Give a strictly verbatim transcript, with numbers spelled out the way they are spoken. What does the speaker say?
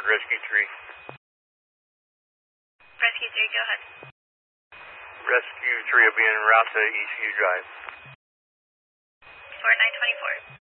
Guard, Rescue three. Rescue three, go ahead. Rescue three will be en route to E C U Drive. Fort nine twenty-four.